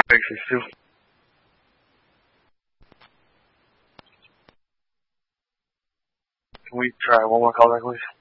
662. Can we try one more call back, please?